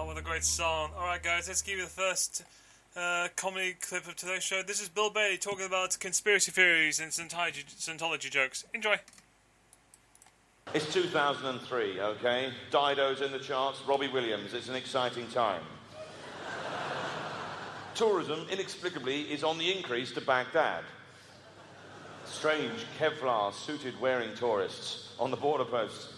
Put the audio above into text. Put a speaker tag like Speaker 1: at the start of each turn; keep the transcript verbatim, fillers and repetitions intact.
Speaker 1: what a great song. Alright guys, let's give you the first uh, comedy clip of today's show. This is Bill Bailey talking about conspiracy theories and Scientology, Scientology jokes. Enjoy.
Speaker 2: It's two thousand three, okay? Dido's in the charts, Robbie Williams. It's an exciting time. Tourism, inexplicably, is on the increase to Baghdad. Strange Kevlar-suited wearing tourists on the border posts.